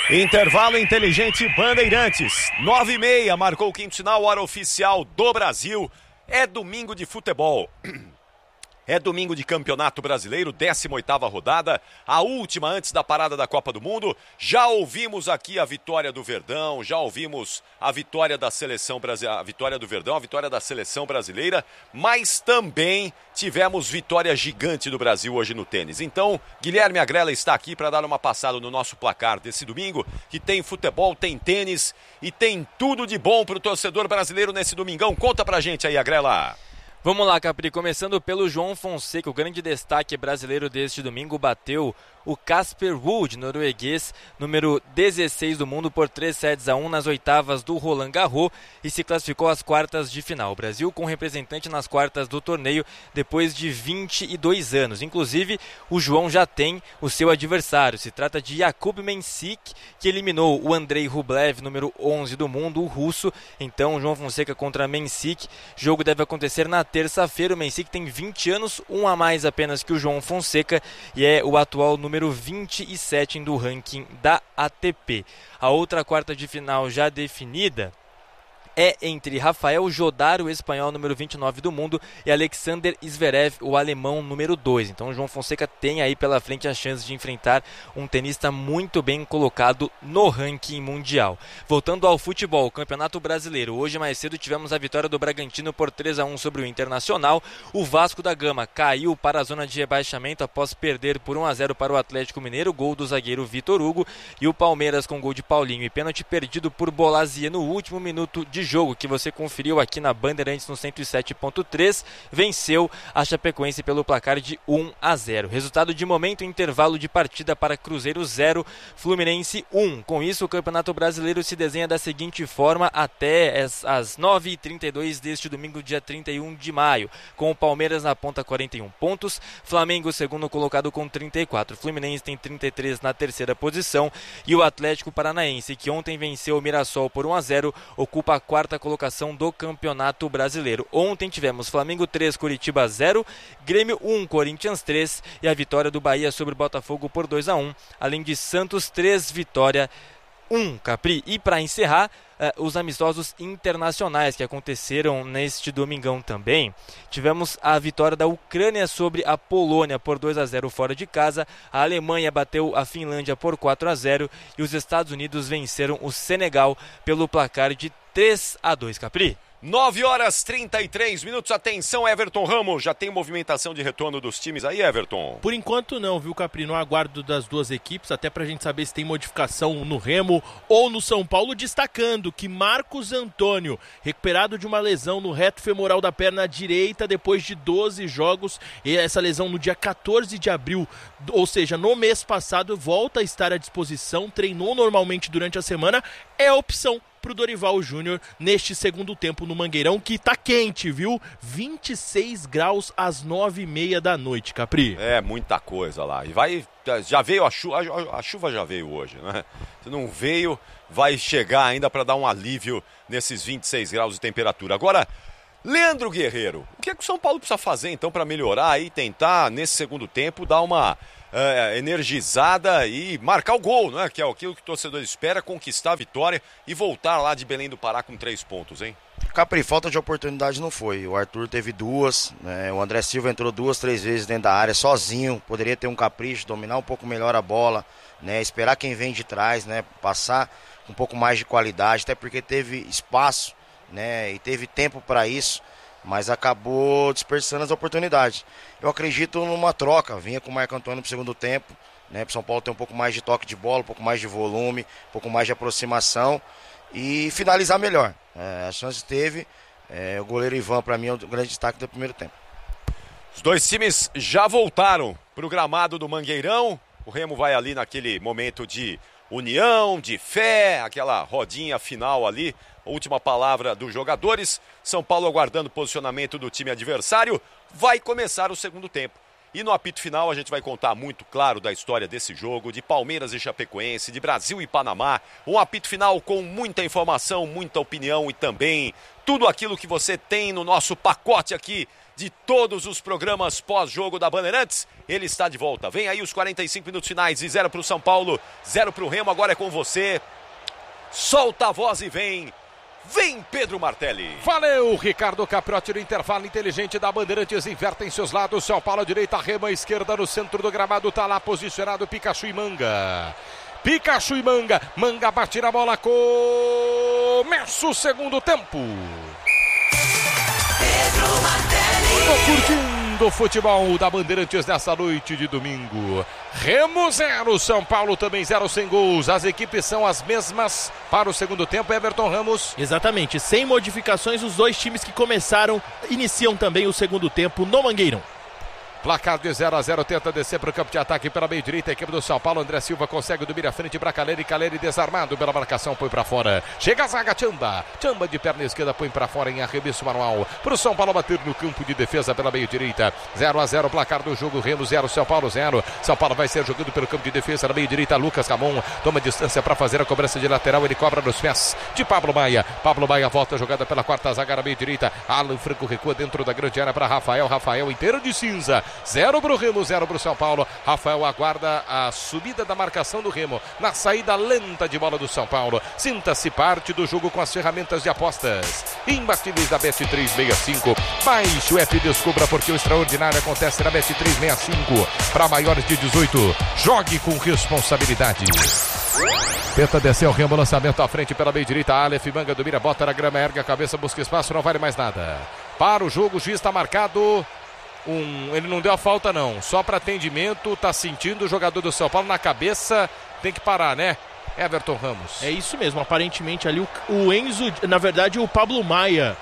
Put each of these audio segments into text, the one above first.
Intervalo inteligente Bandeirantes, 9h30, marcou o quinto sinal, hora oficial do Brasil. É domingo de futebol. É domingo de Campeonato Brasileiro, 18ª rodada, a última antes da parada da Copa do Mundo. Já ouvimos aqui a vitória do Verdão, já ouvimos a vitória da seleção brasileira, a vitória do Verdão, a vitória da seleção brasileira, mas também tivemos vitória gigante do Brasil hoje no tênis. Então, Guilherme Agrela está aqui para dar uma passada no nosso placar desse domingo, que tem futebol, tem tênis e tem tudo de bom para o torcedor brasileiro nesse domingão. Conta pra gente aí, Agrela. Vamos lá, Capri, começando pelo João Fonseca, o grande destaque brasileiro deste domingo bateu o Casper Ruud, norueguês, número 16 do mundo, por 3-1 nas oitavas do Roland Garros e se classificou às quartas de final. O Brasil com representante nas quartas do torneio depois de 22 anos. Inclusive, o João já tem o seu adversário. Se trata de Jakub Mensik, que eliminou o Andrei Rublev, número 11 do mundo, o russo. Então, João Fonseca contra Mensik. O jogo deve acontecer na terça-feira. O Mensik tem 20 anos, um a mais apenas que o João Fonseca e é o atual número 27 do ranking da ATP. A outra quarta de final já definida é entre Rafael Jodar, o espanhol número 29 do mundo, e Alexander Zverev, o alemão número 2. Então o João Fonseca tem aí pela frente a chance de enfrentar um tenista muito bem colocado no ranking mundial. Voltando ao futebol, Campeonato Brasileiro. Hoje mais cedo tivemos a vitória do Bragantino por 3-1 sobre o Internacional. O Vasco da Gama caiu para a zona de rebaixamento após perder por 1-0 para o Atlético Mineiro, gol do zagueiro Vitor Hugo, e o Palmeiras com gol de Paulinho e pênalti perdido por Bolassie no último minuto de jogo, que você conferiu aqui na Bandeirantes no 107.3, venceu a Chapecoense pelo placar de 1-0. Resultado de momento, intervalo de partida para Cruzeiro 0, Fluminense 1. Com isso, o Campeonato Brasileiro se desenha da seguinte forma até às 9h32 deste domingo, dia 31 de maio, com o Palmeiras na ponta 41 pontos, Flamengo segundo colocado com 34, Fluminense tem 33 na terceira posição e o Atlético Paranaense, que ontem venceu o Mirassol por 1-0, ocupa a quarta colocação do Campeonato Brasileiro. Ontem tivemos Flamengo 3, Curitiba 0, Grêmio 1, Corinthians 3 e a vitória do Bahia sobre o Botafogo por 2-1, além de Santos 3, Vitória 1, Capri. E para encerrar, os amistosos internacionais que aconteceram neste domingão também. Tivemos a vitória da Ucrânia sobre a Polônia por 2-0 fora de casa, a Alemanha bateu a Finlândia por 4-0 e os Estados Unidos venceram o Senegal pelo placar de 3-2, Capri. 9h33, atenção, Everton Ramos, já tem movimentação de retorno dos times aí, Everton? Por enquanto não, viu, Capri? No aguardo das duas equipes, até pra gente saber se tem modificação no Remo ou no São Paulo, destacando que Marcos Antônio, recuperado de uma lesão no reto femoral da perna direita depois de 12 jogos, e essa lesão no dia 14 de abril, ou seja, no mês passado, volta a estar à disposição, treinou normalmente durante a semana, é a opção pro Dorival Júnior neste segundo tempo no Mangueirão, que tá quente, viu? 26 graus às 9h30 da noite, Capri. É, muita coisa lá. E já veio a chuva já veio hoje, né? Se não veio, vai chegar ainda para dar um alívio nesses 26 graus de temperatura. Agora, Leandro Guerreiro, o que é que o São Paulo precisa fazer então para melhorar e tentar, nesse segundo tempo, dar uma energizada e marcar o gol, né? Que é aquilo que o torcedor espera, conquistar a vitória e voltar lá de Belém do Pará com 3 pontos, hein? Capri, falta de oportunidade não foi. O Arthur teve 2, né? O André Silva entrou 2, 3 vezes dentro da área sozinho, poderia ter um capricho, dominar um pouco melhor a bola, né? Esperar quem vem de trás, né? Passar com um pouco mais de qualidade, até porque teve espaço, né? E teve tempo para isso, mas acabou dispersando as oportunidades. Eu acredito numa troca, vinha com o Marco Antônio pro segundo tempo, né? Pro São Paulo ter um pouco mais de toque de bola, um pouco mais de volume, um pouco mais de aproximação e finalizar melhor. A chance teve, o goleiro Ivan para mim é o grande destaque do primeiro tempo. Os dois times já voltaram pro gramado do Mangueirão, o Remo vai ali naquele momento de união, de fé, aquela rodinha final ali, a última palavra dos jogadores. São Paulo aguardando o posicionamento do time adversário. Vai começar o segundo tempo. E no apito final a gente vai contar muito claro da história desse jogo, de Palmeiras e Chapecoense, de Brasil e Panamá. Um apito final com muita informação, muita opinião e também tudo aquilo que você tem no nosso pacote aqui de todos os programas pós-jogo da Bandeirantes. Ele está de volta. Vem aí os 45 minutos finais e 0 para o São Paulo, 0 para o Remo. Agora é com você. Solta a voz e vem. Vem, Pedro Martelli. Valeu, Ricardo Capriotti no intervalo inteligente da Bandeirantes. Invertem seus lados. São Paulo à direita, Remo à esquerda. No centro do gramado tá lá posicionado Pikachu e Manga. Pikachu e Manga. Manga bate na bola. Começa o segundo tempo. Pedro Martelli. Tô curtindo o futebol da Bandeirantes nessa noite de domingo. Remo 0, São Paulo também 0 sem gols. As equipes são as mesmas para o segundo tempo. Everton Ramos. Exatamente, sem modificações, os dois times que começaram iniciam também o segundo tempo no Mangueirão. Placar de 0-0, tenta descer para o campo de ataque pela meia direita, a equipe do São Paulo. André Silva consegue domínio à frente para Caleri, Caleri desarmado pela marcação, põe para fora. Chega a zaga, Tchamba de perna esquerda, põe para fora em arremesso manual. Para o São Paulo bater no campo de defesa pela meia direita. 0-0, placar do jogo, Remo 0, São Paulo 0. São Paulo vai ser jogando pelo campo de defesa na meia direita. Lucas Ramon toma distância para fazer a cobrança de lateral, ele cobra nos pés de Pablo Maia. Pablo Maia volta a jogada pela quarta zaga na meia direita. Alan Franco recua dentro da grande área para Rafael. Rafael inteiro de cinza. 0 para o Remo, 0 para o São Paulo. Rafael aguarda a subida da marcação do Remo na saída lenta de bola do São Paulo. Sinta-se parte do jogo com as ferramentas de apostas imbatíveis da Bet365. Baixe o app e descubra porque o extraordinário acontece na Bet365. Para maiores de 18, jogue com responsabilidade. Tenta descer o Remo, lançamento à frente pela meia direita. Aleph Manga domina, bota na grama, ergue a cabeça, busca espaço, não vale mais nada. Para o jogo, o juiz está marcado. Ele não deu a falta não, só para atendimento, tá sentindo o jogador do São Paulo na cabeça, tem que parar, né? Everton Ramos. É isso mesmo, aparentemente ali o Enzo, na verdade o Pablo Maia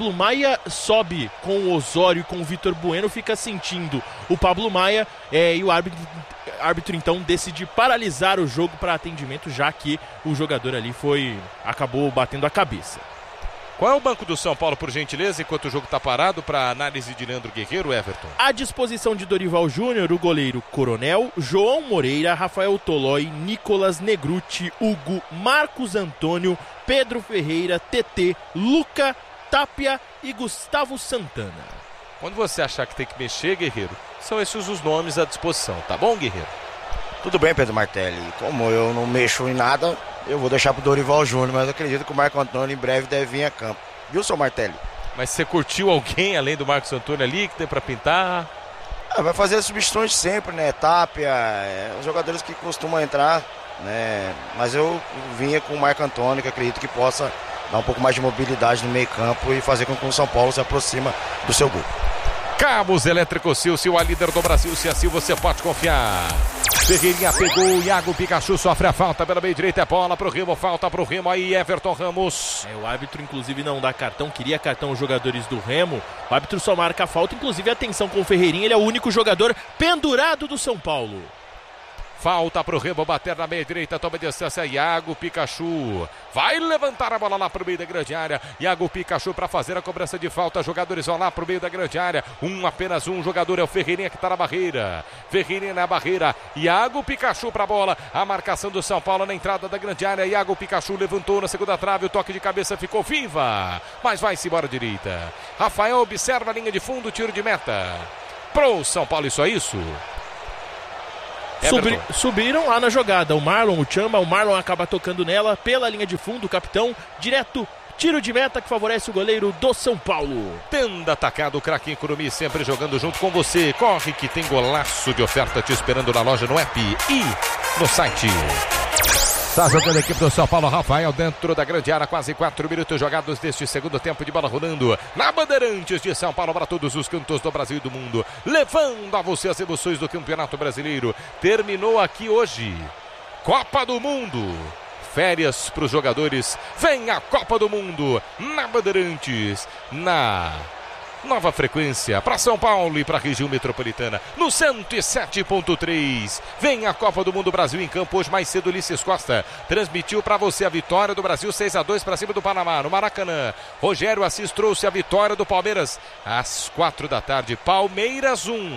sobe com o Osório e com o Vitor Bueno, fica sentindo o Pablo Maia e o árbitro então decide paralisar o jogo para atendimento, já que o jogador ali acabou batendo a cabeça. Qual é o banco do São Paulo, por gentileza, enquanto o jogo está parado, para análise de Leandro Guerreiro, Everton? À disposição de Dorival Júnior, o goleiro Coronel, João Moreira, Rafael Tolói, Nicolas Negruti, Hugo, Marcos Antônio, Pedro Ferreira, TT, Luca, Tapia e Gustavo Santana. Quando você achar que tem que mexer, Guerreiro, são esses os nomes à disposição, tá bom, Guerreiro? Tudo bem, Pedro Martelli. Como eu não mexo em nada, eu vou deixar pro Dorival Júnior, mas eu acredito que o Marco Antônio em breve deve vir a campo. Viu, seu Martelli? Mas você curtiu alguém além do Marcos Antônio ali que tem pra pintar? Vai fazer as substituições sempre, né? Tapia, os jogadores que costumam entrar, né? Mas eu vinha com o Marco Antônio, que acredito que possa dar um pouco mais de mobilidade no meio campo e fazer com que o São Paulo se aproxima do seu gol. Cabos Elétricos Silvio, a líder do Brasil, se assim você pode confiar. Ferreirinha pegou, Iago Pikachu sofre a falta pela meia direita, é bola pro Remo, falta pro Remo aí, Everton Ramos. O árbitro inclusive não dá cartão, queria cartão aos jogadores do Remo, o árbitro só marca a falta, inclusive atenção com o Ferreirinha, ele é o único jogador pendurado do São Paulo. Falta pro Remo bater na meia direita, toma distância, Iago Pikachu. Vai levantar a bola lá pro meio da grande área. Iago Pikachu para fazer a cobrança de falta. Jogadores vão lá pro meio da grande área. Apenas um jogador é o Ferreirinha que tá na barreira. Ferreirinha na barreira. Iago Pikachu pra bola. A marcação do São Paulo na entrada da grande área. Iago Pikachu levantou na segunda trave. O toque de cabeça ficou viva. Mas vai-se embora à direita. Rafael observa a linha de fundo. Tiro de meta. Pro São Paulo, isso é isso. Subiram lá na jogada, o Tchamba, o Marlon acaba tocando nela pela linha de fundo, o capitão, direto, tiro de meta que favorece o goleiro do São Paulo. Tendo atacado o craque Curumim, sempre jogando junto com você. Corre que tem golaço de oferta te esperando na loja, no app e no site. Está jogando a equipe do São Paulo, Rafael dentro da grande área, quase 4 minutos jogados deste segundo tempo de bola rolando na Bandeirantes de São Paulo para todos os cantos do Brasil e do mundo, levando a você as emoções do Campeonato Brasileiro. Terminou aqui hoje, Copa do Mundo. Férias para os jogadores, vem a Copa do Mundo na Bandeirantes, na nova frequência para São Paulo e para a região metropolitana no 107.3. Vem a Copa do Mundo, Brasil em campo. Hoje mais cedo Ulisses Costa transmitiu para você a vitória do Brasil 6-2 para cima do Panamá no Maracanã. Rogério Assis trouxe a vitória do Palmeiras às 4 da tarde. Palmeiras 1,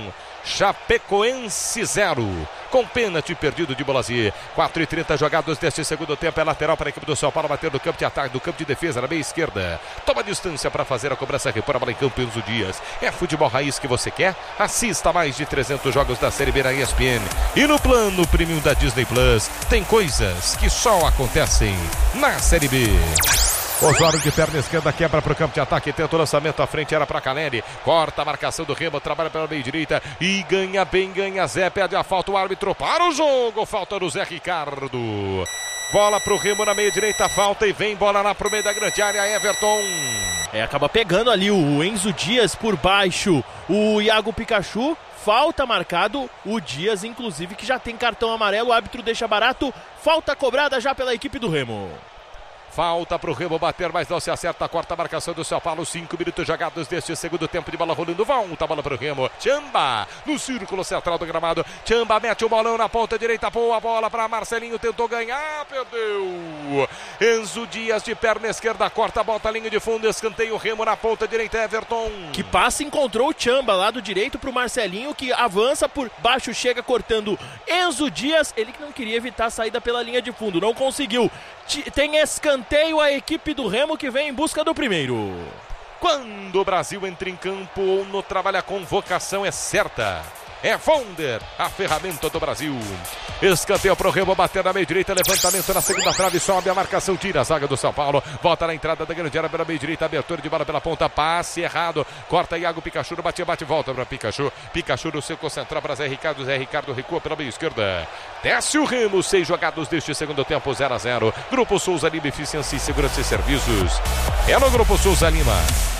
Chapecoense 0. Com pênalti perdido de Bolazzi. 4:30 jogados deste segundo tempo. É lateral para a equipe do São Paulo bater do campo de ataque, do campo de defesa na meia esquerda. Toma distância para fazer a cobrança. Repõe a bola em campo, Enzo Dias. É futebol raiz que você quer? Assista mais de 300 jogos da Série B na ESPN. E no plano premium da Disney Plus, tem coisas que só acontecem na Série B. Osório de perna esquerda, quebra para o campo de ataque, tenta o lançamento à frente, era para Caleri, corta a marcação do Remo, trabalha pela meia direita e ganha bem, ganha Zé, pede a falta, o árbitro para o jogo, falta do Zé Ricardo. Bola para o Remo na meia direita, falta e vem bola lá para o meio da grande área, Everton. Acaba pegando ali o Enzo Dias por baixo, o Iago Pikachu. Falta marcado, o Dias inclusive que já tem cartão amarelo, o árbitro deixa barato, falta cobrada já pela equipe do Remo. Falta para o Remo bater, mas não se acerta. Corta a marcação do São Paulo. 5 minutos jogados deste segundo tempo de bola rolando. Volta a bola para o Remo. Tchamba no círculo central do gramado. Tchamba mete o bolão na ponta direita. Boa bola para Marcelinho. Tentou ganhar, perdeu. Enzo Dias de perna esquerda. Corta, bota a linha de fundo. Escanteio o Remo na ponta direita. Everton. Que passe, encontrou o Tchamba lado direito para o Marcelinho, que avança por baixo, chega cortando Enzo Dias. Ele que não queria evitar a saída pela linha de fundo. Não conseguiu. Tem escanteio a equipe do Remo que vem em busca do primeiro. Quando o Brasil entra em campo ou no trabalho, a convocação é certa. É Vonder, a ferramenta do Brasil. Escanteio pro Remo, bater na meia direita, levantamento na segunda trave, sobe a marcação, tira a zaga do São Paulo, volta na entrada da grande área pela meia direita, abertura de bola pela ponta, passe errado, corta Iago Pikachu, bate, volta para Pikachu, Pikachu no círculo central para Zé Ricardo recua pela meia esquerda, desce o Remo, 6 jogados deste segundo tempo, 0-0, Grupo Souza Lima, eficiência e segurança e serviços, é no Grupo Souza Lima.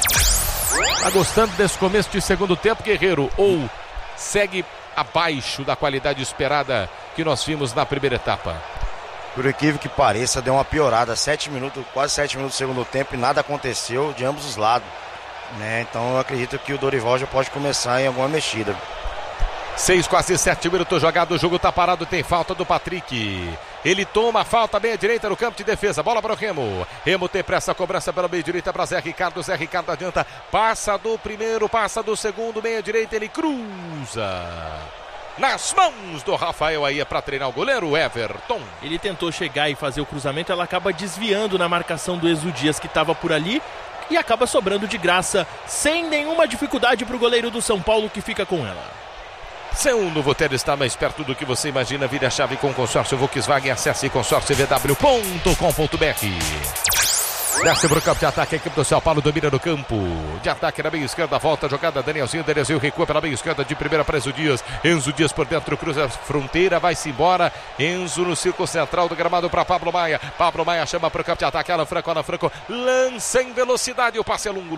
Tá gostando desse começo de segundo tempo, Guerreiro, ou segue abaixo da qualidade esperada que nós vimos na primeira etapa? Por incrível que pareça, deu uma piorada. 7 minutos, quase 7 minutos do segundo tempo e nada aconteceu de ambos os lados, né? Então eu acredito que o Dorival já pode começar em alguma mexida. 6, quase 7 minutos jogados, o jogo tá parado, tem falta do Patrick. Ele toma a falta, meia direita no campo de defesa, bola para o Remo. Remo tem pressa, cobrança pela meia direita para Zé Ricardo adianta, passa do primeiro, passa do segundo, meia direita, ele cruza. Nas mãos do Rafael, aí é para treinar o goleiro Everton. Ele tentou chegar e fazer o cruzamento, ela acaba desviando na marcação do Enzo Dias que estava por ali e acaba sobrando de graça, sem nenhuma dificuldade para o goleiro do São Paulo que fica com ela. Seu novo hotel está mais perto do que você imagina. Vire a chave com o consórcio Volkswagen. Acesse consórciovw.com.br. Desce para o campo de ataque. A equipe do São Paulo domina no campo de ataque na meia esquerda. Volta a jogada. Danielzinho recua pela meia esquerda. De primeira para Enzo Dias. Enzo Dias por dentro. Cruza a fronteira. Vai-se embora. Enzo no círculo central do gramado para Pablo Maia. Pablo Maia chama para o campo de ataque. Alan Franco. Lança em velocidade. O passe é longo.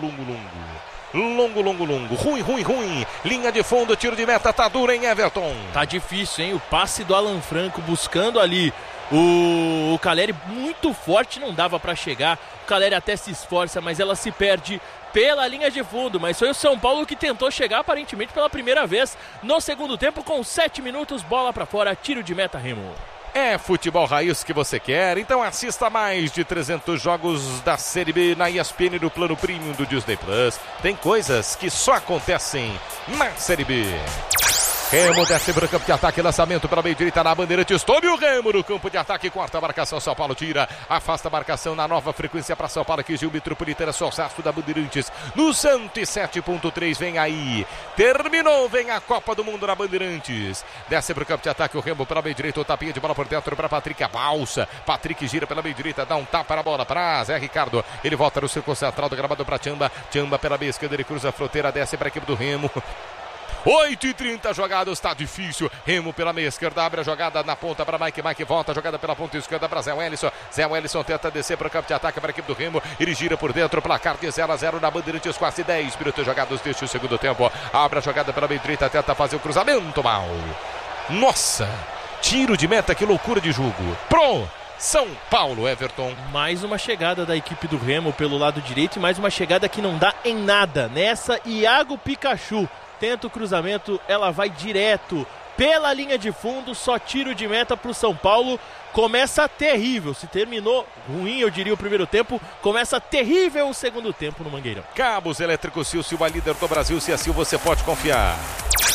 Ruim. Linha de fundo, tiro de meta, tá duro, hein, Everton? Tá difícil, hein? O passe do Alan Franco buscando ali o Caleri muito forte, não dava pra chegar. O Caleri até se esforça, mas ela se perde pela linha de fundo. Mas foi o São Paulo que tentou chegar aparentemente pela primeira vez no segundo tempo com 7 minutos, bola pra fora, tiro de meta, Remo. É futebol raiz que você quer? Então assista mais de 300 jogos da Série B na ESPN no plano premium do Disney Plus. Tem coisas que só acontecem na Série B. Remo desce para o campo de ataque, lançamento para a meia direita na Bandeirantes, tome o Remo no campo de ataque, corta a marcação, São Paulo tira, afasta a marcação na nova frequência para São Paulo, aqui Gil Metropolitana, Solsaço da Bandeirantes, no 107.3, vem aí, terminou, vem a Copa do Mundo na Bandeirantes, desce para o campo de ataque, o Remo pela meia direita, o tapinha de bola por dentro para Patrick, a balsa, Patrick gira pela meia direita, dá um tapa na bola para Zé Ricardo, ele volta no círculo central do gramado para Tchamba pela meia esquerda, ele cruza a fronteira, desce para a equipe do Remo. 8:30 jogados, está difícil. Remo pela meia esquerda, abre a jogada na ponta para Mike, volta a jogada pela ponta esquerda para Zé Wellison tenta descer para o campo de ataque para a equipe do Remo, ele gira por dentro, placar de 0-0 na Bandeirantes, quase 10 minutos jogados deste segundo tempo, abre a jogada pela meia direita, tenta fazer o cruzamento, mal. Nossa, tiro de meta, que loucura de jogo. São Paulo, Everton. Mais uma chegada da equipe do Remo pelo lado direito e mais uma chegada que não dá em nada. Nessa, Iago Pikachu tenta o cruzamento, ela vai direto pela linha de fundo, só tiro de meta para o São Paulo. Começa terrível, se terminou ruim, eu diria, o primeiro tempo, começa terrível o segundo tempo no Mangueirão. Cabos Elétricos Sil, a líder do Brasil, se assim você pode confiar.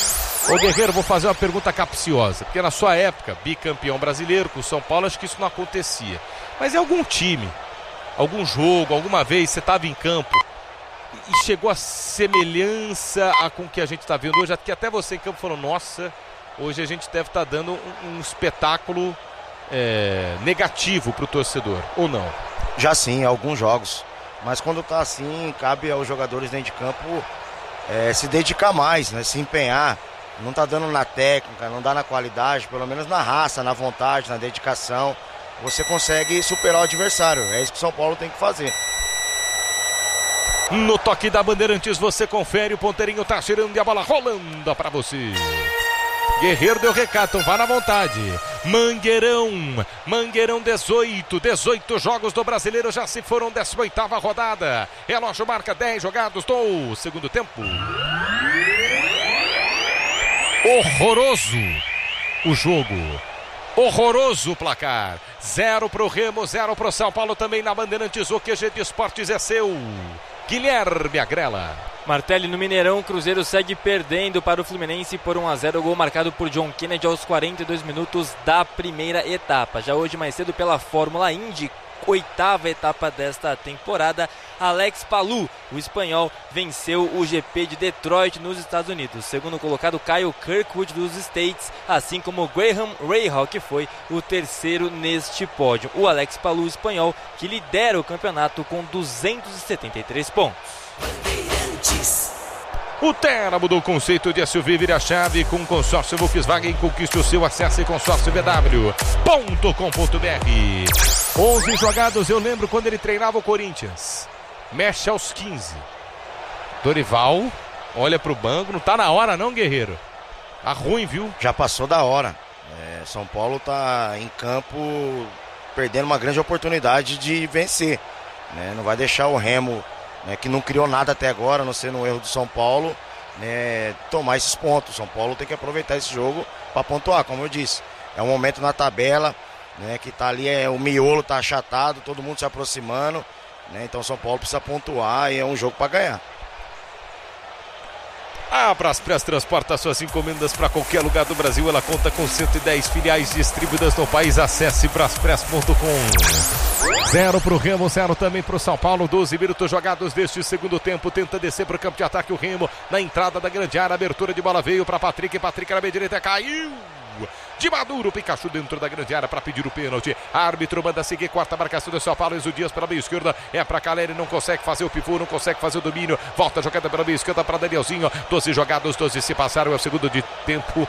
Ô Guerreiro, vou fazer uma pergunta capciosa, porque na sua época, bicampeão brasileiro com o São Paulo, acho que isso não acontecia. Mas é algum time, algum jogo, alguma vez você estava em campo e chegou a semelhança com o que a gente está vendo hoje, que até você em campo falou, nossa, hoje a gente deve estar dando um espetáculo negativo para o torcedor, ou não? Já sim, alguns jogos. Mas quando tá assim, cabe aos jogadores dentro de campo se dedicar mais, né? Se empenhar. Não tá dando na técnica, não dá na qualidade, pelo menos na raça, na vontade, na dedicação. Você consegue superar o adversário. É isso que o São Paulo tem que fazer. No toque da Bandeirantes você confere, o ponteirinho tá girando e a bola rolando para você. Guerreiro deu recado, então vá na vontade. Mangueirão 18 jogos do Brasileiro já se foram, 18ª rodada. Relógio marca 10 jogados do segundo tempo. Horroroso o jogo, horroroso o placar. 0 pro Remo, 0 pro São Paulo também na Bandeirantes. O QG de Esportes é seu, Guilherme Agrela. Martelli, no Mineirão, o Cruzeiro segue perdendo para o Fluminense por 1-0, gol marcado por John Kennedy aos 42 minutos da primeira etapa. Já hoje mais cedo pela Fórmula Indy, 8ª etapa desta temporada, Alex Palou, o espanhol, venceu o GP de Detroit nos Estados Unidos. Segundo colocado, Kyle Kirkwood dos States, assim como Graham Rahal, que foi o terceiro neste pódio. O Alex Palou, espanhol, que lidera o campeonato com 273 pontos. O Terra mudou o conceito de SUV, vira a chave com o consórcio Volkswagen. Conquiste o seu, acesso em consórciovw.com.br. 11 jogados, eu lembro quando ele treinava o Corinthians. Mexe aos 15. Dorival olha pro banco, não tá na hora não, Guerreiro. Tá ruim, viu? Já passou da hora. São Paulo tá em campo perdendo uma grande oportunidade de vencer, né? Não vai deixar o Remo, que não criou nada até agora, a não ser no erro do São Paulo, tomar esses pontos. O São Paulo tem que aproveitar esse jogo para pontuar, como eu disse. É um momento na tabela, que tá ali, o miolo tá achatado, todo mundo se aproximando, então o São Paulo precisa pontuar e é um jogo para ganhar. A Braspress transporta suas encomendas para qualquer lugar do Brasil. Ela conta com 110 filiais distribuídas no país. Acesse braspress.com. 0 pro Remo, 0 também pro São Paulo. 12 minutos jogados deste segundo tempo. Tenta descer pro campo de ataque o Remo. Na entrada da grande área, abertura de bola veio para Patrick. Patrick na meia direita, caiu. De Maduro, Pikachu dentro da grande área para pedir o pênalti. Árbitro manda seguir, quarta marcação do São Paulo. Enzo Dias pela meia esquerda, é para Caleri, não consegue fazer o pivô, não consegue fazer o domínio. Volta a jogada pela meia esquerda para Danielzinho. 12 jogados, 12 se passaram, é o segundo de tempo.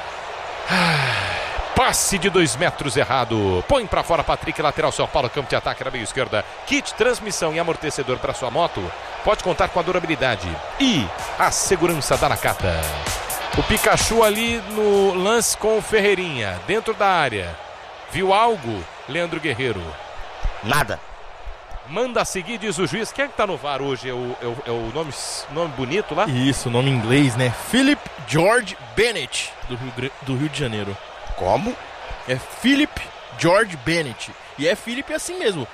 Passe de 2 metros errado. Põe para fora Patrick, lateral São Paulo, campo de ataque na meia esquerda. Kit, transmissão e amortecedor para sua moto. Pode contar com a durabilidade e a segurança da Nakata. O Pikachu ali no lance com o Ferreirinha, dentro da área. Viu algo, Leandro Guerreiro? Nada. Manda seguir, diz o juiz. Quem é que tá no VAR hoje? É o nome bonito lá? Isso, nome em inglês, né? Philip George Bennett, do Rio de Janeiro. Como? É Philip George Bennett. E é Philip assim mesmo.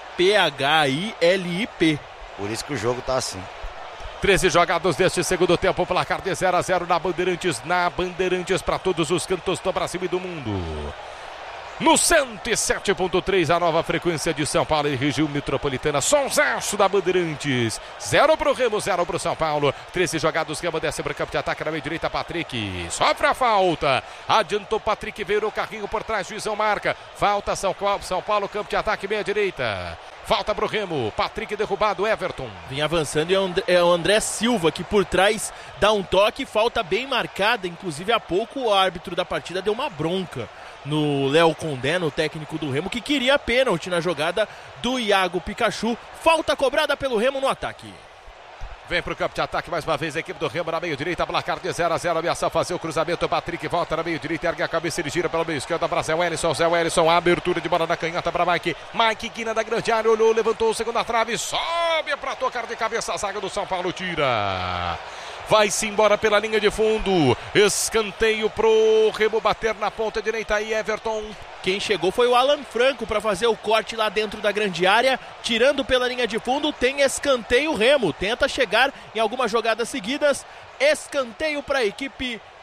Philip. Por isso que o jogo tá assim. 13 jogados deste segundo tempo, placar de 0-0 na Bandeirantes para todos os cantos do Brasil e do mundo. No 107.3, a nova frequência de São Paulo e região metropolitana. Sonsaço da Bandeirantes. 0 pro Remo, 0 pro São Paulo. 13 jogados, Remo desce para o campo de ataque na meia direita, Patrick. Sofre a falta. Adiantou Patrick, virou o carrinho por trás, juizão marca. Falta São Paulo, campo de ataque, meia direita. Falta pro Remo, Patrick derrubado, Everton. Vem avançando e é o André Silva que por trás dá um toque, falta bem marcada. Inclusive há pouco o árbitro da partida deu uma bronca no Léo Condé, no técnico do Remo, que queria pênalti na jogada do Iago Pikachu. Falta cobrada pelo Remo no ataque. Vem pro campo de ataque mais uma vez a equipe do Remo na meio direita, placar de 0-0, ameaça fazer o cruzamento, Patrick volta na meio direita, ergue a cabeça, ele gira pela meio esquerda para Zé Wellison, abertura de bola na canhota para Mike quina da grande área, olhou, levantou, segunda trave, sobe para tocar de cabeça, a zaga do São Paulo tira. Vai-se embora pela linha de fundo. Escanteio pro Remo bater na ponta direita aí, Everton. Quem chegou foi o Alan Franco para fazer o corte lá dentro da grande área. Tirando pela linha de fundo, tem escanteio Remo. Tenta chegar em algumas jogadas seguidas. Escanteio para a equipe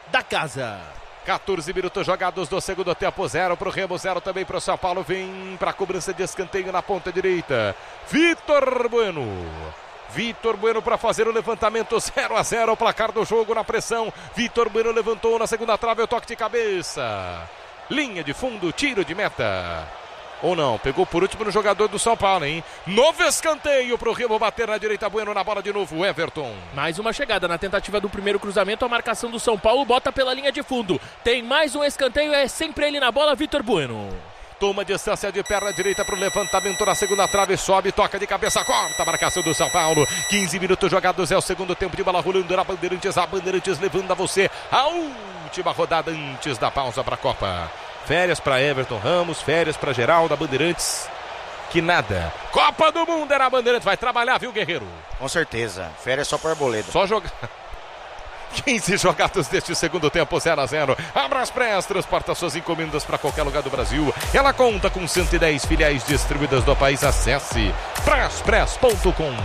da casa. 14 minutos jogados do segundo tempo, 0 para o Remo, 0 também para o São Paulo. Vem para a cobrança de escanteio na ponta direita. Vitor Bueno para fazer o levantamento, 0-0 o placar do jogo na pressão. Vitor Bueno levantou na segunda trave, o toque de cabeça. Linha de fundo, tiro de meta. Ou não, pegou por último no jogador do São Paulo, hein? Novo escanteio para o Remo bater na direita, Bueno na bola de novo, Everton. Mais uma chegada na tentativa do primeiro cruzamento, a marcação do São Paulo bota pela linha de fundo. Tem mais um escanteio, é sempre ele na bola, Vitor Bueno. Toma distância de perna direita para o levantamento na segunda trave, sobe, toca de cabeça, corta a marcação do São Paulo. 15 minutos jogados, é o segundo tempo de bola rolando na Bandeirantes, a Bandeirantes levando a você a última rodada antes da pausa para a Copa. Férias para Everton Ramos, férias para Geraldo, a Bandeirantes, que nada. Copa do Mundo era a Bandeirantes, vai trabalhar, viu, Guerreiro? Com certeza, férias só para Arboleda. Só jogar. 15 jogados deste segundo tempo, 0-0. A Braspress transporta suas encomendas para qualquer lugar do Brasil. Ela conta com 110 filiais distribuídas no país. Acesse braspress.com.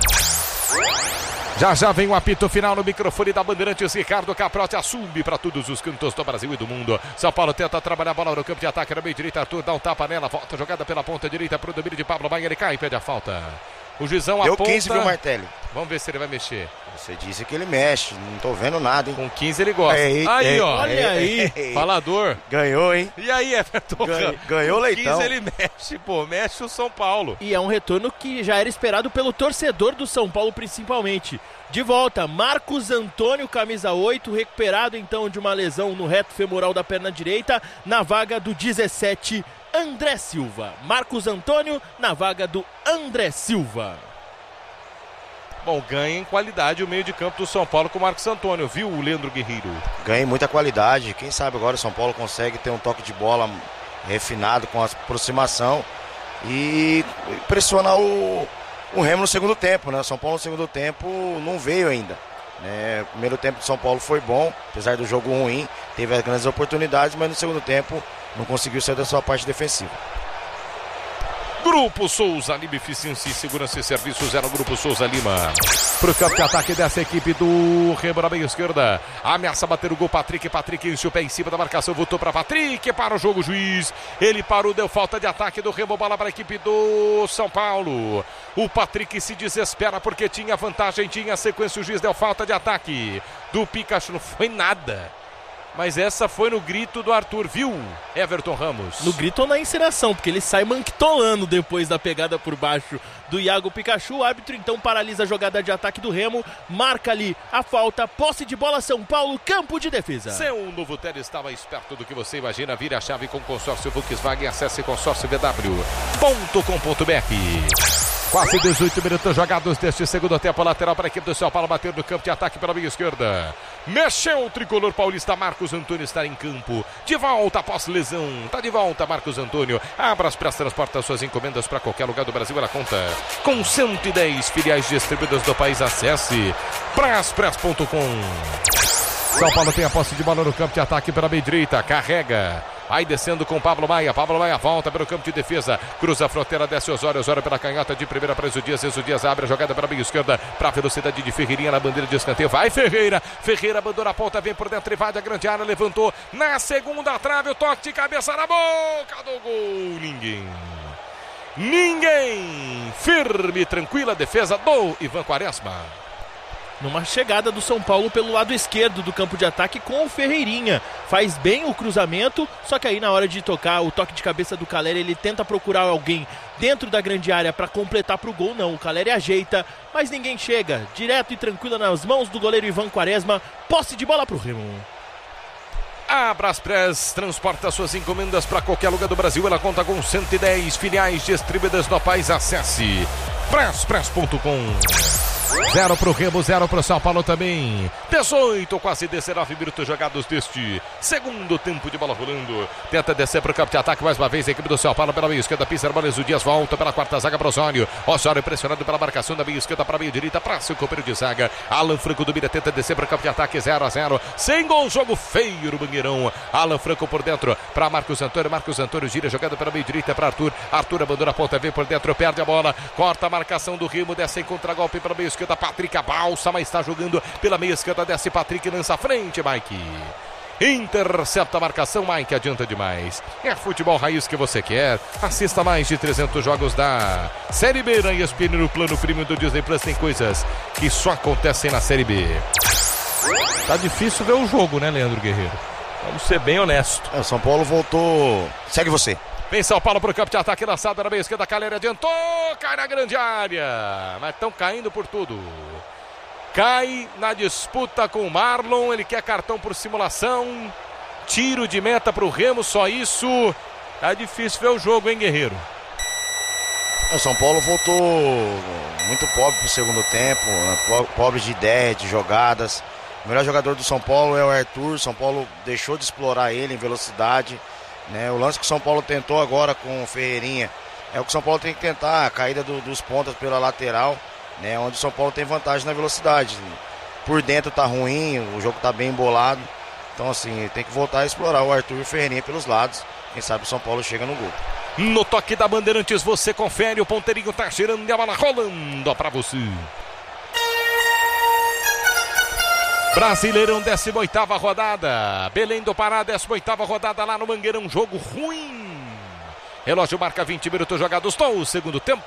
Já vem o apito final no microfone da Bandeirantes. Ricardo Caprotti assume para todos os cantos do Brasil e do mundo. São Paulo tenta trabalhar a bola no campo de ataque na meio direita. Arthur dá um tapa nela, volta jogada pela ponta direita para o domínio de Pablo Maia. Ele cai e pede a falta. O juizão deu aponta. 15, viu, Martelli? Vamos ver se ele vai mexer. Você disse que ele mexe, não tô vendo nada, hein? Com 15 ele gosta. Aí, ó. Olha aí. Falador. Ganhou, hein? E aí, Everton? Ganhou o Leitão. 15 ele mexe, pô. Mexe o São Paulo. E é um retorno que já era esperado pelo torcedor do São Paulo, principalmente. De volta, Marcos Antônio, camisa 8, recuperado então de uma lesão no reto femoral da perna direita, na vaga do 17, André Silva. Marcos Antônio na vaga do André Silva. Bom, ganha em qualidade o meio de campo do São Paulo com o Marcos Antônio, viu, o Leandro Guerreiro? Ganha em muita qualidade. Quem sabe agora o São Paulo consegue ter um toque de bola refinado com a aproximação e pressionar o Remo no segundo tempo, né? O São Paulo no segundo tempo não veio ainda. O primeiro tempo do São Paulo foi bom, apesar do jogo ruim, teve as grandes oportunidades, mas no segundo tempo não conseguiu sair da sua parte defensiva. Grupo Souza Lima, eficiência, segurança e serviços, era o Grupo Souza Lima. Pro campo de ataque dessa equipe do Remo na meia esquerda. Ameaça bater o gol, Patrick enche o pé em cima da marcação, voltou para Patrick, para o jogo, juiz. Ele parou, deu falta de ataque do Remo, bola para a equipe do São Paulo. O Patrick se desespera porque tinha vantagem, tinha sequência, o juiz deu falta de ataque. Do Pikachu não foi nada. Mas essa foi no grito do Arthur, viu, Everton Ramos? No grito ou na encenação, porque ele sai manquitolando depois da pegada por baixo do Iago Pikachu. O árbitro então paralisa a jogada de ataque do Remo, marca ali a falta, posse de bola São Paulo, campo de defesa. Seu novo Tele está mais perto do que você imagina. Vire a chave com o consórcio Volkswagen, acesse consórciovw.com.br. Quase 18 minutos jogados deste segundo tempo. Lateral para a equipe do São Paulo, bater no campo de ataque pela meia esquerda. Mexeu o tricolor paulista, Marcos Antônio está em campo. De volta após lesão, está de volta Marcos Antônio. A Braspress transporta suas encomendas para qualquer lugar do Brasil. Ela conta com 110 filiais distribuídas do país. Acesse braspress.com. São Paulo tem a posse de bola no campo de ataque pela meia direita, carrega. Aí descendo com Pablo Maia volta pelo campo de defesa, cruza a fronteira, desce Osório pela canhota de primeira para Enzo Dias abre a jogada para a meia esquerda, para a velocidade de Ferreirinha na bandeira de escanteio, vai Ferreira abandona a ponta, vem por dentro, invade a grande área, levantou na segunda trave, o toque de cabeça na boca do gol, ninguém, firme, tranquila defesa do Ivan Quaresma. Numa chegada do São Paulo pelo lado esquerdo do campo de ataque com o Ferreirinha. Faz bem o cruzamento, só que aí na hora de tocar o toque de cabeça do Caleri, ele tenta procurar alguém dentro da grande área para completar para o gol. Não, o Caleri ajeita, mas ninguém chega. Direto e tranquila nas mãos do goleiro Ivan Quaresma. Posse de bola para o Remo. A Braspress transporta suas encomendas para qualquer lugar do Brasil. Ela conta com 110 filiais distribuídas no país. Acesse braspress.com. 0 para o Remo, 0 para o São Paulo também. 18, quase 19 minutos jogados deste segundo tempo de bola rolando. Tenta descer para o campo de ataque mais uma vez a equipe do São Paulo pela meia esquerda. Pisa Hermanes, o Dias volta pela quarta zaga para o Osório. Osório pressionado pela marcação da meia esquerda para a meia direita. Para seu companheiro de zaga. Alan Franco do Mira tenta descer para o campo de ataque. 0-0. Sem gol, jogo feio no Banheirão. Alan Franco por dentro para Marcos Antônio. Marcos Antônio gira jogada pela meia direita para Arthur. Arthur abandona a ponta, vem por dentro, perde a bola. Corta a marcação do Remo, desce em contra-golpe pela meia esquerda. Patrick balsa, mas está jogando pela meia esquerda, desce Patrick, lança à frente, Mike. intercepta a marcação, Mike adianta demais. É futebol raiz que você quer. Assista mais de 300 jogos da Série B na ESPN no plano premium do Disney Plus. Tem coisas que só acontecem na Série B. Tá difícil ver o jogo, né, Leandro Guerreiro? Vamos ser bem honestos. O São Paulo voltou. Segue você. Vem São Paulo pro campo de ataque, lançado na meia esquerda, Caleri adiantou, cai na grande área, mas estão caindo por tudo. Cai na disputa com o Marlon, ele quer cartão por simulação, tiro de meta pro Remo, só isso. Tá difícil ver o jogo, hein, Guerreiro? O São Paulo voltou muito pobre pro segundo tempo, pobre de ideia, de jogadas. O melhor jogador do São Paulo é o Arthur. São Paulo deixou de explorar ele em velocidade. O lance que o São Paulo tentou agora com o Ferreirinha é o que o São Paulo tem que tentar, a caída dos pontas pela lateral, onde o São Paulo tem vantagem na velocidade. Por dentro tá ruim, o jogo tá bem embolado. Então assim, tem que voltar a explorar o Arthur e o Ferreirinha pelos lados. Quem sabe o São Paulo chega no gol. No toque da Bandeirantes você confere, o ponteirinho tá girando e a bola rolando pra você. Brasileirão, 18ª rodada. Belém do Pará, 18ª rodada lá no Mangueirão. Jogo ruim. Relógio marca 20 minutos jogados no segundo tempo.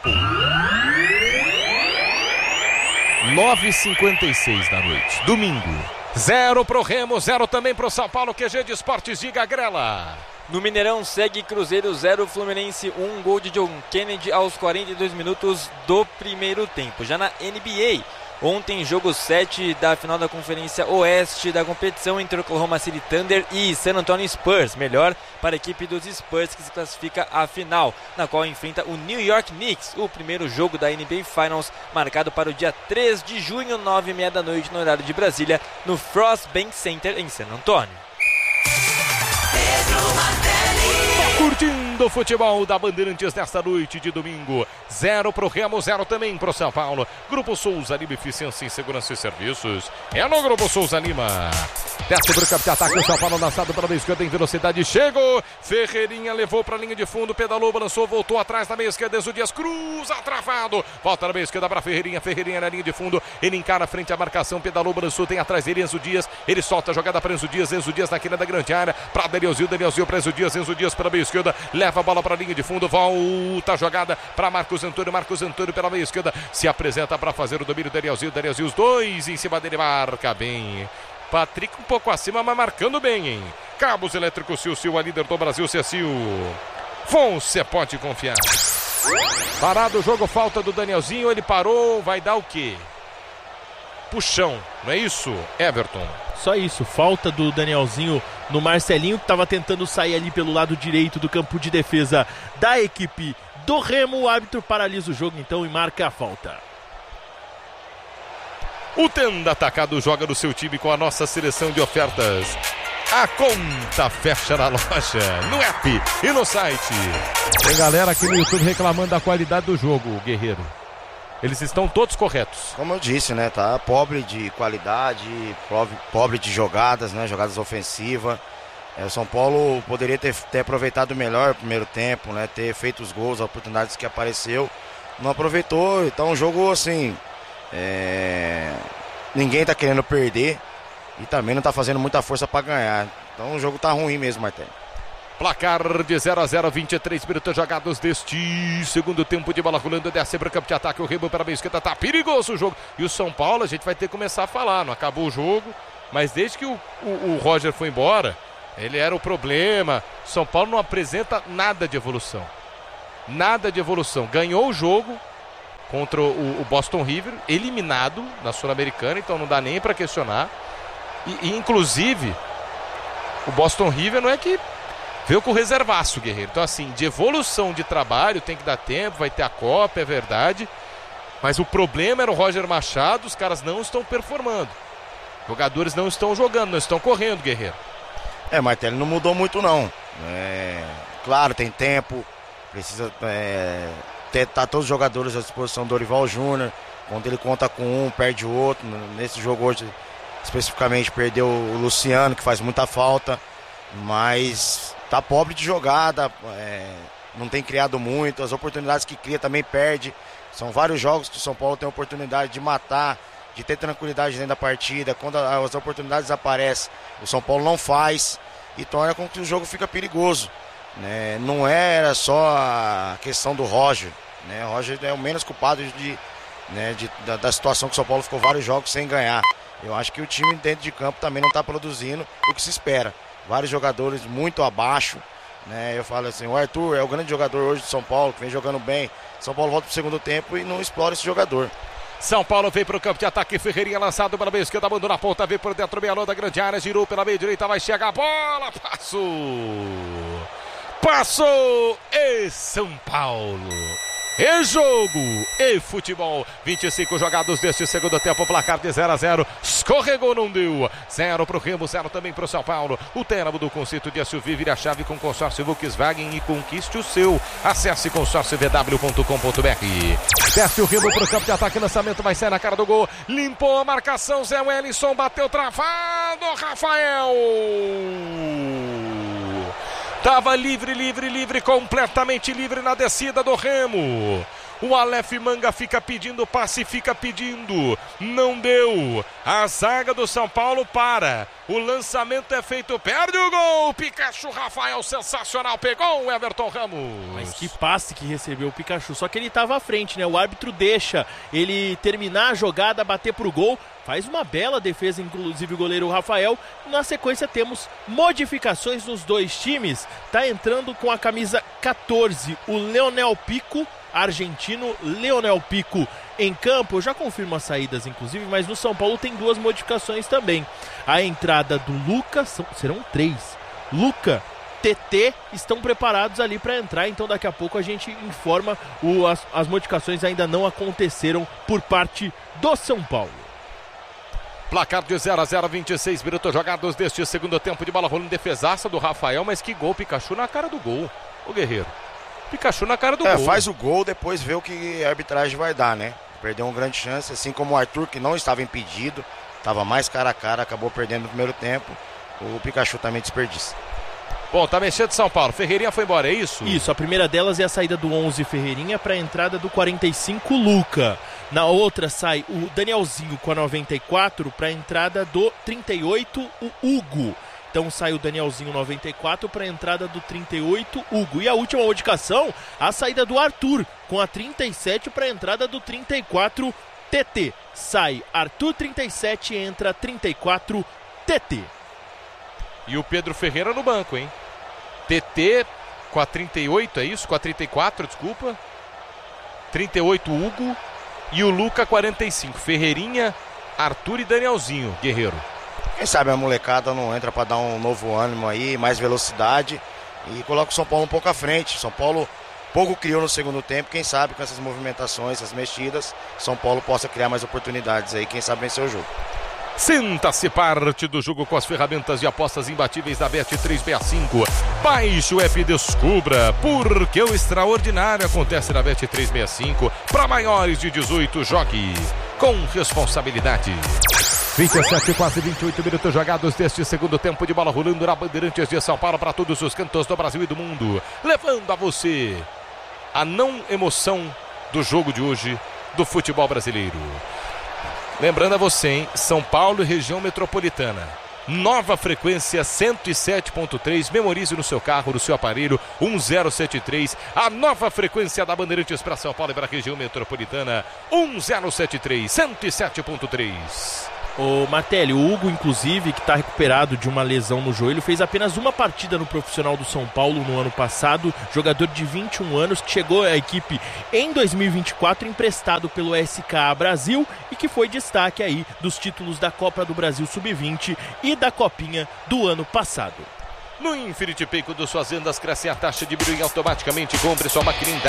9h56 da noite, domingo. 0 pro Remo, 0 também pro São Paulo. QG de Esportes, diga Grela. No Mineirão segue Cruzeiro 0, Fluminense 1, gol de John Kennedy aos 42 minutos do primeiro tempo. Já na NBA, ontem jogo 7 da final da Conferência Oeste da competição entre Oklahoma City Thunder e San Antonio Spurs. Melhor para a equipe dos Spurs, que se classifica à final, na qual enfrenta o New York Knicks. O primeiro jogo da NBA Finals marcado para o dia 3 de junho, 9h30 da noite no horário de Brasília, no Frost Bank Center em San Antônio. Curtindo o futebol da Bandeirantes nesta noite de domingo. 0 pro Remo, 0 também pro São Paulo. Grupo Souza Lima, eficiência em segurança e serviços. É no Grupo Souza Lima. Desce pro campo de ataque, o São Paulo lançado pela meia esquerda em velocidade. Chegou, Ferreirinha levou pra linha de fundo, pedalou, balançou, voltou atrás na meia esquerda. Enzo Dias cruza, travado. Volta na meia esquerda pra Ferreirinha, Ferreirinha na linha de fundo. Ele encara frente à marcação, pedalou, balançou, tem atrás dele Enzo Dias. Ele solta a jogada para Enzo Dias na quina da grande área. Pra Danielzinho para Enzo Dias pela meia esquerda. Leva a bola para a linha de fundo, volta a jogada para Marcos Antônio pela meia esquerda, se apresenta para fazer o domínio, Danielzinho, os dois em cima dele, marca bem. Patrick um pouco acima, mas marcando bem, hein? Cabos Elétricos Sil, a líder do Brasil, Cecil. Você pode confiar. Parado o jogo, falta do Danielzinho, ele parou, vai dar o quê? Puxão, não é isso, Everton? Só isso, falta do Danielzinho no Marcelinho, que estava tentando sair ali pelo lado direito do campo de defesa da equipe do Remo. O árbitro paralisa o jogo então e marca a falta. O Tenda Atacado joga no seu time com a nossa seleção de ofertas. A conta fecha na loja, no app e no site. Tem galera aqui no YouTube reclamando da qualidade do jogo, Guerreiro. Eles estão todos corretos. Como eu disse, tá pobre de qualidade, pobre de jogadas, jogadas ofensivas. O São Paulo poderia ter aproveitado melhor o primeiro tempo, ter feito os gols, as oportunidades que apareceu. Não aproveitou, então o jogo assim, ninguém tá querendo perder e também não tá fazendo muita força para ganhar. Então o jogo tá ruim mesmo, Martelo. Placar de 0-0, 23 minutos jogados deste segundo tempo de bola rolando, desce para o campo de ataque, o Remo para a esquerda, tá perigoso o jogo. E o São Paulo, a gente vai ter que começar a falar, não acabou o jogo, mas desde que o Roger foi embora, ele era o problema. O São Paulo não apresenta nada de evolução. Nada de evolução. Ganhou o jogo contra o Boston River, eliminado na Sul-Americana, então não dá nem para questionar. E inclusive, o Boston River não é que veio com o reservaço, Guerreiro. Então assim, de evolução de trabalho tem que dar tempo, vai ter a Copa, é verdade. Mas o problema era o Roger Machado, os caras não estão performando. Jogadores não estão jogando, não estão correndo, Guerreiro. Martelo, não mudou muito não. Claro, tem tempo, precisa tá todos os jogadores à disposição do Dorival Júnior. Quando ele conta com um, perde o outro. Nesse jogo hoje, especificamente, perdeu o Luciano, que faz muita falta. Mas tá pobre de jogada, não tem criado muito, as oportunidades que cria também perde. São vários jogos que o São Paulo tem a oportunidade de matar de ter tranquilidade dentro da partida. Quando as oportunidades aparecem, o São Paulo não faz e torna com que o jogo fica perigoso, né? Não era só a questão do Roger, né? O Roger é o menos culpado da situação que o São Paulo ficou vários jogos sem ganhar. Eu acho que o time dentro de campo também não está produzindo o que se espera. Vários jogadores muito abaixo, né? Eu falo assim, o Arthur é o grande jogador hoje do São Paulo, que vem jogando bem. São Paulo volta pro segundo tempo e não explora esse jogador. São Paulo vem para o campo de ataque, Ferreirinha lançado pela meia esquerda, mandou na ponta, vem por dentro, meia da grande área, girou pela meia direita, vai chegar a bola, passou, e São Paulo. E jogo e futebol, 25 jogados deste segundo tempo, placar de 0-0, escorregou, não deu, 0 para o Remo, 0 também para o São Paulo. O término do conceito de SUV, vire a chave com consórcio Volkswagen e conquiste o seu. Acesse consórciovw.com.br. Desce o Remo para o campo de ataque, lançamento vai sair na cara do gol, limpou a marcação, Zé Wellington bateu travado, Rafael. Tava livre, completamente livre na descida do Remo. O Aleph Manga fica pedindo passe, não deu. A zaga do São Paulo para. O lançamento é feito, perde o gol. Pikachu, Rafael, sensacional, pegou o Everton Ramos. Mas que passe que recebeu o Pikachu, só que ele estava à frente, né? O árbitro deixa ele terminar a jogada, bater pro gol. Faz uma bela defesa, inclusive o goleiro Rafael. Na sequência temos modificações nos dois times. Tá entrando com a camisa 14 o Leonel Pico, argentino Leonel Pico em campo. Eu já confirmo as saídas, inclusive, mas no São Paulo tem duas modificações também. A entrada do Lucas, serão 3. Luca, TT estão preparados ali para entrar, então daqui a pouco a gente informa. As modificações ainda não aconteceram por parte do São Paulo. Placar de 0-0, 26 minutos jogados deste segundo tempo, de bola rolando, defesaça do Rafael, mas que gol, Pikachu na cara do gol, o Guerreiro. Pikachu na cara do gol. Faz o gol, depois vê o que a arbitragem vai dar, né? Perdeu uma grande chance, assim como o Arthur, que não estava impedido, estava mais cara a cara, acabou perdendo no primeiro tempo. O Pikachu também desperdiça. Bom, tá mexendo de São Paulo. Ferreirinha foi embora, é isso? Isso, a primeira delas é a saída do 11 Ferreirinha para a entrada do 45 Luca. Na outra sai o Danielzinho com a 94 para a entrada do 38 o Hugo. Então sai o Danielzinho 94 para a entrada do 38 Hugo. E a última modificação, a saída do Arthur com a 37 para a entrada do 34 TT. Sai Arthur 37 e entra 34 TT. E o Pedro Ferreira no banco, hein? TT com a 38, é isso? Com a 34, desculpa. 38 Hugo e o Luca 45. Ferreirinha, Arthur e Danielzinho, Guerreiro. Quem sabe a molecada não entra para dar um novo ânimo aí, mais velocidade e coloca o São Paulo um pouco à frente. São Paulo pouco criou no segundo tempo, quem sabe com essas movimentações, essas mexidas, São Paulo possa criar mais oportunidades aí, quem sabe vencer o jogo. Sinta-se parte do jogo com as ferramentas de apostas imbatíveis da Bet365. Baixe o app e descubra, porque o extraordinário acontece na Bet365. Para maiores de 18, jogue com responsabilidade. 27, quase 28 minutos jogados deste segundo tempo, de bola rolando na Bandeirantes de São Paulo para todos os cantos do Brasil e do mundo, levando a você a não emoção do jogo de hoje do futebol brasileiro. Lembrando a você, hein? São Paulo e região metropolitana. Nova frequência 107.3. Memorize no seu carro, no seu aparelho, 1073. A nova frequência da Bandeirantes para São Paulo e para a região metropolitana, 1073, 107.3. Ô Martelli, o Hugo, inclusive, que está recuperado de uma lesão no joelho, fez apenas uma partida no profissional do São Paulo no ano passado. Jogador de 21 anos que chegou à equipe em 2024, emprestado pelo SKA Brasil e que foi destaque aí dos títulos da Copa do Brasil Sub-20 e da Copinha do ano passado. No Infinity Pay, quando suas vendas crescem, a taxa diminui automaticamente. Compre sua máquina em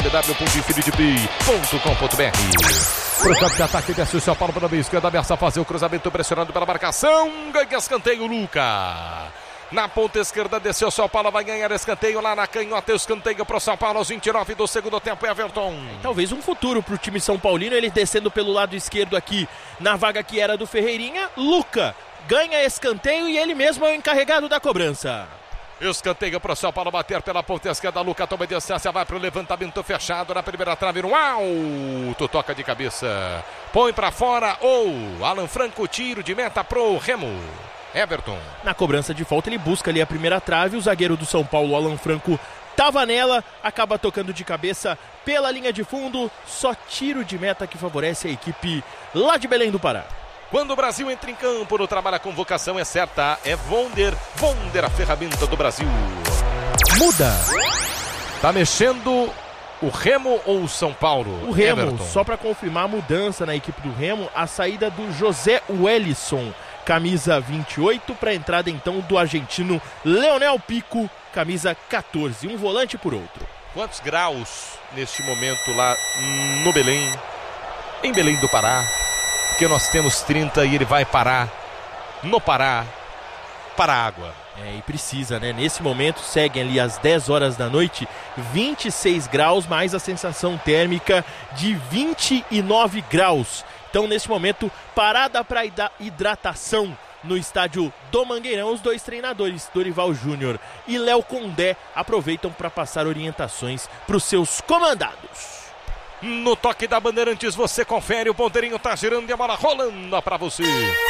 www.infinitypay.com.br. Pro campo de ataque, desce o São Paulo para a meia esquerda, ameaça fazer o cruzamento, pressionando pela marcação. Ganha escanteio, Luca. Na ponta esquerda, desceu o São Paulo, vai ganhar escanteio lá na canhota. Escanteio pro São Paulo aos 29 do segundo tempo, Everton. Talvez um futuro pro time São Paulino, ele descendo pelo lado esquerdo aqui, na vaga que era do Ferreirinha. Luca ganha escanteio e ele mesmo é o encarregado da cobrança. Escanteio para o São Paulo bater pela ponta esquerda. Luca toma distância, vai para o levantamento fechado na primeira trave, no alto, toca de cabeça. põe pra fora ou Alan Franco, tiro de meta pro Remo. Everton. Na cobrança de falta ele busca ali a primeira trave, o zagueiro do São Paulo, Alan Franco, tava nela, acaba tocando de cabeça pela linha de fundo, só tiro de meta que favorece a equipe lá de Belém do Pará. Quando o Brasil entra em campo, no trabalho a convocação é certa, é Wonder, a ferramenta do Brasil. Muda. Tá mexendo o Remo ou o São Paulo? O Remo, Everton. só para confirmar a mudança na equipe do Remo, a saída do José Wellison, camisa 28, para a entrada então do argentino Leonel Pico, camisa 14, um volante por outro. Quantos graus neste momento lá no Belém, em Belém do Pará? Porque nós temos 30 e ele vai parar no Pará para a água. E precisa, né? Nesse momento seguem ali às 10 horas da noite, 26 graus, mais a sensação térmica de 29 graus. Então, nesse momento, parada para hidratação no estádio do Mangueirão. Os dois treinadores, Dorival Júnior e Léo Condé, aproveitam para passar orientações para os seus comandados. No toque da Bandeirantes você confere, o ponteirinho tá girando e a bola rolando pra você.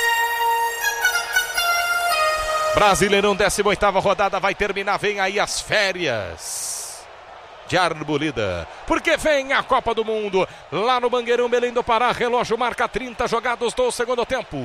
Brasileirão 18ª rodada vai terminar, vem aí as férias de Arboleda, porque vem a Copa do Mundo lá no Mangueirão, Belém do Pará. Relógio marca 30 jogados do segundo tempo.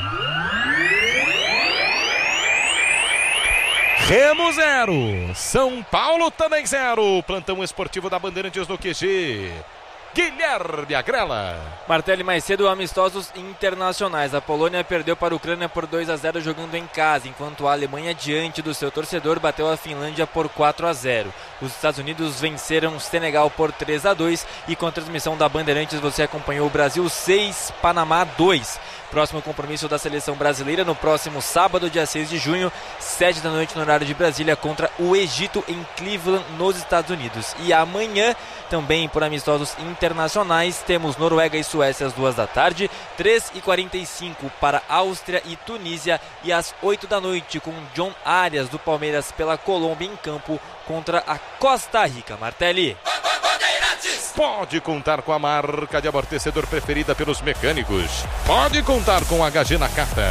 Remo 0, São Paulo também 0. Plantão esportivo da Bandeirantes no QG. Guilherme Agrela. Martelli, mais cedo, amistosos internacionais. A Polônia perdeu para a Ucrânia por 2-0 jogando em casa, enquanto a Alemanha, diante do seu torcedor, bateu a Finlândia por 4-0. Os Estados Unidos venceram o Senegal por 3-2 e com a transmissão da Bandeirantes você acompanhou o Brasil 6, Panamá 2. Próximo compromisso da seleção brasileira no próximo sábado, dia 6 de junho, 7 da noite no horário de Brasília, contra o Egito em Cleveland, nos Estados Unidos. E amanhã, também por amistosos internacionais, temos Noruega e Suécia às 2 da tarde, 3h45 para Áustria e Tunísia, e às 8 da noite com John Arias do Palmeiras pela Colômbia em campo contra a Costa Rica. Martelli. Pode contar com a marca de amortecedor preferida pelos mecânicos. Pode contar com a HG Nakata.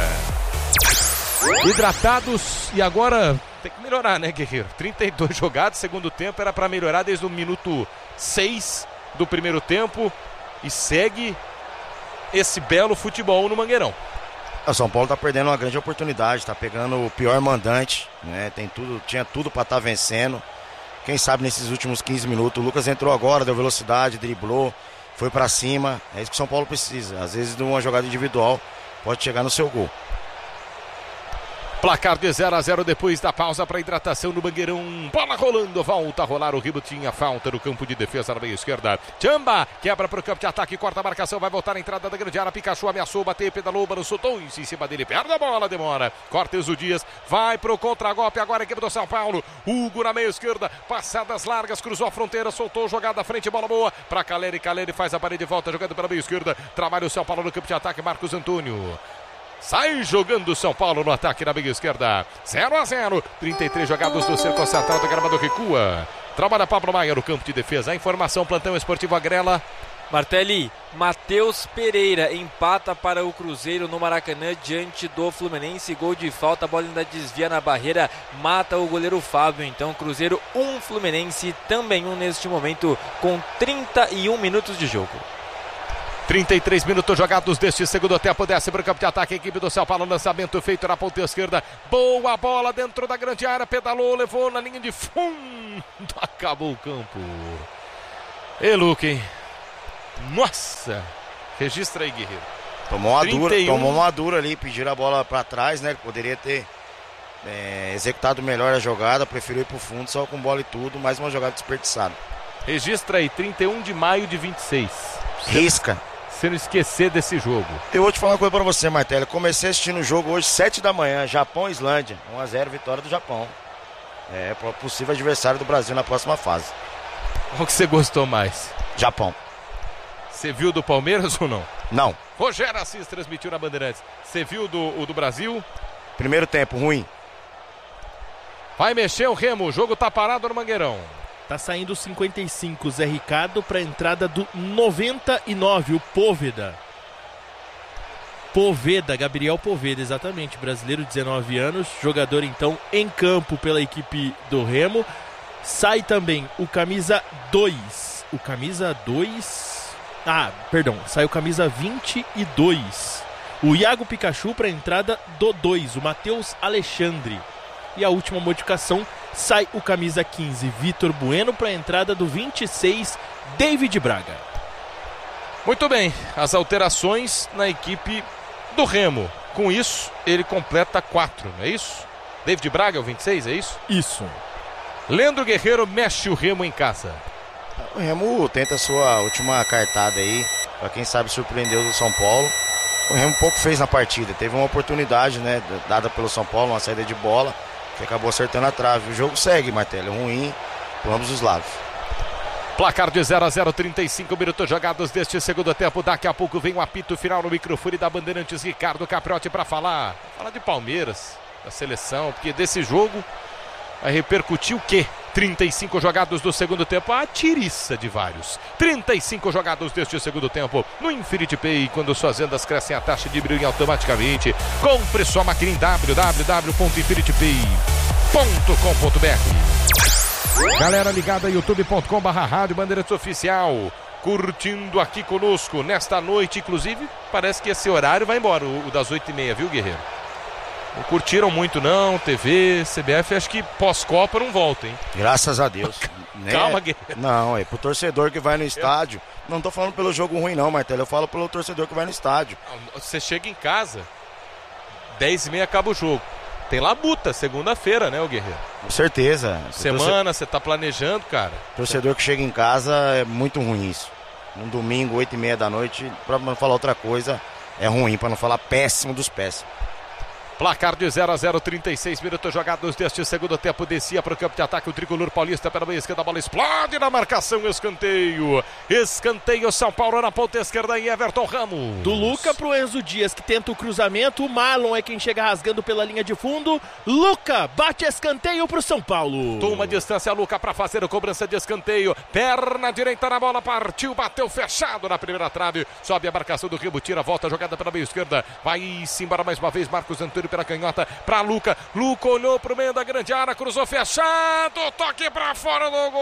Hidratados e agora tem que melhorar, né, Guerreiro? 32 jogados, segundo tempo era para melhorar desde o minuto 6 do primeiro tempo e segue esse belo futebol no Mangueirão. O São Paulo tá perdendo uma grande oportunidade, tá pegando o pior mandante, né? Tinha tudo para estar vencendo. Quem sabe nesses últimos 15 minutos, o Lucas entrou agora, deu velocidade, driblou, foi para cima. É isso que o São Paulo precisa. Às vezes, de uma jogada individual, pode chegar no seu gol. Placar de 0-0 depois da pausa para hidratação no Mangueirão. Bola rolando, volta a rolar. O Ribo tinha falta no campo de defesa na meia esquerda. Tchamba quebra para o campo de ataque, corta a marcação, vai voltar a entrada da grande área. Pikachu ameaçou, bateu, pedalou, balançou, em cima dele, perde a bola, demora. Cortes o Dias, vai pro contragolpe agora a equipe do São Paulo. Hugo na meia esquerda, passadas largas, cruzou a fronteira, soltou, jogada à frente, bola boa para Caleri. Caleri faz a parede de volta, jogando pela meia esquerda. Trabalha o São Paulo no campo de ataque, Marcos Antônio. Sai jogando o São Paulo no ataque na meia esquerda. 0-0. 33 jogados do cerco central do gramado, recua. Trabalha Pablo Maia no campo de defesa. A informação, plantão esportivo Agrela. Martelli, Matheus Pereira empata para o Cruzeiro no Maracanã diante do Fluminense. Gol de falta, a bola ainda desvia na barreira, mata o goleiro Fábio. Então Cruzeiro 1, Fluminense também 1 neste momento, com 31 minutos de jogo. 33 minutos jogados deste segundo tempo, desce para o campo de ataque a equipe do São Paulo, lançamento feito na ponta esquerda, boa bola dentro da grande área, pedalou, levou na linha de fundo, acabou o campo. E Luque, hein? Nossa, registra aí, Guerreiro. Tomou uma dura ali, pediram a bola para trás, né, poderia ter executado melhor a jogada, preferiu ir pro fundo só com bola e tudo, mais uma jogada desperdiçada. Registra aí, 31 de maio de 26. Risca. Se não esquecer desse jogo. Eu vou te falar uma coisa pra você, Martelli. Comecei assistindo o jogo hoje, 7 da manhã, Japão e Islândia. 1-0, vitória do Japão. É possível adversário do Brasil na próxima fase. Qual que você gostou mais? Japão. Você viu do Palmeiras ou não? Não. Rogério Assis transmitiu na Bandeirantes. Você viu o do Brasil? Primeiro tempo, ruim. Vai mexer o Remo, o jogo tá parado no Mangueirão. Tá saindo 55, Zé Ricardo para a entrada do 99, o Póveda. Poveda, Gabriel Poveda, exatamente, brasileiro, 19 anos, jogador então em campo pela equipe do Remo. Sai também o camisa 2, sai o camisa 22, o Iago Pikachu para a entrada do 2, o Matheus Alexandre. E a última modificação, sai o camisa 15, Vitor Bueno, para a entrada do 26, David Braga. Muito bem, as alterações na equipe do Remo. Com isso, ele completa 4, não é isso? David Braga é o 26, é isso? Isso. Leandro Guerreiro mexe o Remo em casa. O Remo tenta a sua última cartada aí, para quem sabe surpreender o São Paulo. O Remo pouco fez na partida, teve uma oportunidade, né, dada pelo São Paulo, uma saída de bola, que acabou acertando a trave. O jogo segue, Martelo, ruim por ambos os lados. Placar de 0-0, 35 minutos jogados deste segundo tempo. Daqui a pouco vem o apito final no microfone da Bandeirantes, Ricardo Capriotti, para falar de Palmeiras, da seleção, porque desse jogo vai repercutir o quê? 35 jogados do segundo tempo, a tiriça de vários. 35 jogados deste segundo tempo no Infinity Pay, quando suas vendas crescem, a taxa de brilho automaticamente. Compre sua máquina em www.infinitypay.com.br. Galera ligada youtube.com/rádio Bandeirantes Oficial, curtindo aqui conosco nesta noite, inclusive parece que esse horário vai embora, o das 8h30, viu, Guerreiro? Não curtiram muito não, TV, CBF, acho que pós-Copa não volta, hein? Graças a Deus. Calma, Guerreiro. Não, é pro torcedor que vai no estádio. Não tô falando pelo jogo ruim não, Martelo, eu falo pelo torcedor que vai no estádio. Você chega em casa, 10h30 acaba o jogo. Tem labuta, segunda-feira, né, o Guerreiro? Com certeza. Semana, você tá planejando, cara. Torcedor que chega em casa é muito ruim isso. Um domingo, 8h30 da noite, pra não falar outra coisa, é ruim, pra não falar péssimo dos péssimos. Placar de 0-0, 36 minutos jogados deste segundo tempo. Descia para o campo de ataque o tricolor paulista pela meia esquerda. A bola explode na marcação. Escanteio. Escanteio. São Paulo na ponta esquerda em Everton Ramos. Do Luca pro Enzo Dias, que tenta o cruzamento. O Marlon é quem chega rasgando pela linha de fundo. Luca bate escanteio pro São Paulo. Toma distância Luca para fazer a cobrança de escanteio. Perna direita na bola. Partiu. Bateu fechado na primeira trave. Sobe a marcação do Remo. Tira a volta. Jogada pela meia esquerda. Vai-se embora mais uma vez. Marcos Antônio pela canhota para Luca. Luca olhou pro meio da grande área, cruzou fechado, toque para fora do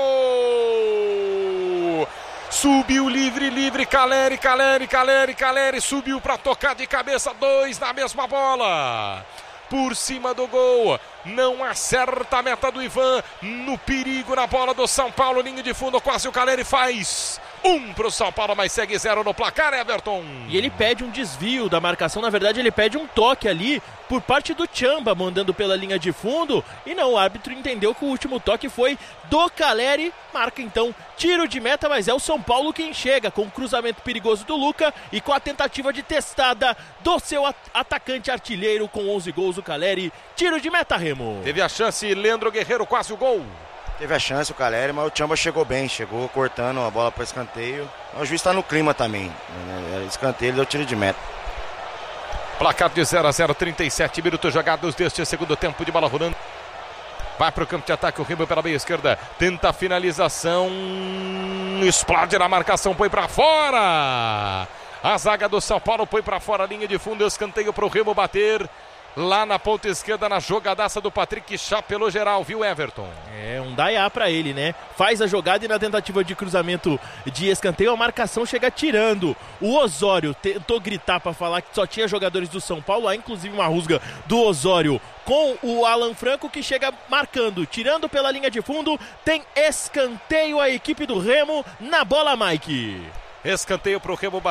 gol. Subiu livre, Caleri, subiu para tocar de cabeça, 2 na mesma bola. Por cima do gol, não acerta a meta do Ivan, no perigo na bola do São Paulo, linha de fundo, quase o Caleri faz 1 pro São Paulo, mas segue 0 no placar, Everton. E ele pede um desvio da marcação, na verdade ele pede um toque ali por parte do Tchamba, mandando pela linha de fundo, e não, o árbitro entendeu que o último toque foi do Caleri, marca então tiro de meta, mas é o São Paulo quem chega com o cruzamento perigoso do Luca e com a tentativa de testada do seu atacante artilheiro com 11 gols, o Caleri, tiro de meta, Remo. Teve a chance, Leandro Guerreiro, quase o gol. Teve a chance o Caleri, mas o Tchamba chegou bem, chegou cortando a bola para escanteio. O juiz está no clima também, escanteio, ele deu tiro de meta. Placar de 0-0, 37 minutos jogados deste segundo tempo, de bola rolando. Vai para o campo de ataque o Remo pela meia esquerda. Tenta a finalização. Explode na marcação, põe para fora. A zaga do São Paulo põe para fora a linha de fundo. Escanteio para o Remo bater. Lá na ponta esquerda, na jogadaça do Patrick, chapelou geral, viu, Everton? É um daiá pra ele, né? Faz a jogada e na tentativa de cruzamento de escanteio, a marcação chega tirando. O Osório tentou gritar pra falar que só tinha jogadores do São Paulo, há inclusive uma rusga do Osório com o Alan Franco, que chega marcando, tirando pela linha de fundo. Tem escanteio a equipe do Remo na bola, Mike. Escanteio pro Remo.